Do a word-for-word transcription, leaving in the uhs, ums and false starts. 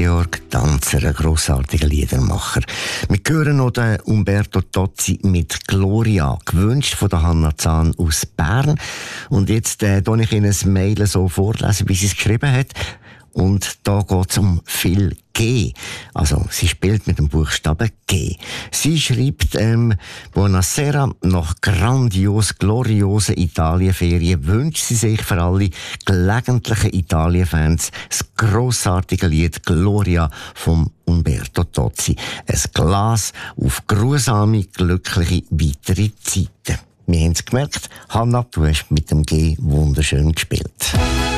Georg Danzer, ein grossartiger Liedermacher. Wir hören noch den Umberto Tozzi mit «Gloria», gewünscht von der Hanna Zahn aus Bern. Und jetzt äh, tue ich Ihnen ein Mail so vorlesen, wie sie es geschrieben hat. Und da geht es um viel G. Also, sie spielt mit dem Buchstaben G. Sie schreibt, ähm, Buonasera, nach grandios, gloriosen Italienferien wünscht sie sich für alle gelegentlichen Italien-Fans das grossartige Lied Gloria vom Umberto Tozzi. Ein Glas auf grusame, glückliche weitere Zeiten. Wir haben es gemerkt, Hanna, du hast mit dem G wunderschön gespielt.